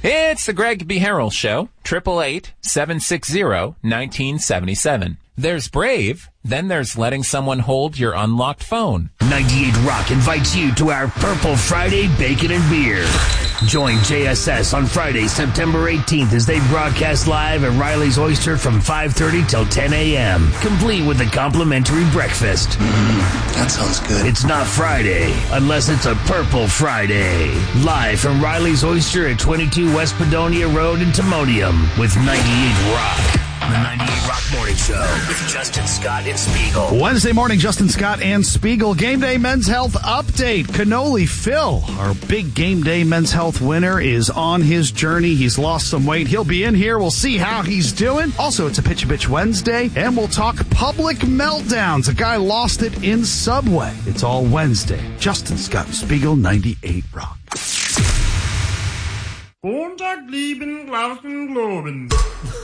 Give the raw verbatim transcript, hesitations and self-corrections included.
It's the Greg B. Harrell Show, eight eight eight, seven six zero, one nine seven seven. There's brave, then there's letting someone hold your unlocked phone. ninety-eight Rock invites you to our Purple Friday Bacon and Beer. Join J S S on Friday, September eighteenth as they broadcast live at Riley's Oyster from five thirty till ten a.m., complete with a complimentary breakfast. Mm, that sounds good. It's not Friday unless it's a Purple Friday. Live from Riley's Oyster at twenty-two West Padonia Road in Timonium with ninety-eight Rock. The ninety-eight Rock Morning Show with Justin Scott and Spiegel. Wednesday morning, Justin Scott and Spiegel. Game Day Men's Health Update. Cannoli Phil, our big Game Day Men's Health winner, is on his journey. He's lost some weight. He'll be in here. We'll see how he's doing. Also, it's a Pitch a Bitch Wednesday, and we'll talk public meltdowns. A guy lost it in Subway. It's all Wednesday. Justin Scott and Spiegel, ninety-eight Rock. Montag lieben, glauben, globen.